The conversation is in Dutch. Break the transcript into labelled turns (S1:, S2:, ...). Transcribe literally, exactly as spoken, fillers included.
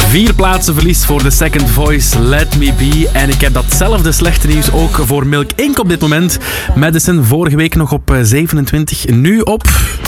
S1: Vier plaatsen verlies voor The Second Voice, Let Me Be. En ik heb datzelfde slechte nieuws ook voor Milk Inc op dit moment. Madison vorige week nog op zevenentwintig, nu op...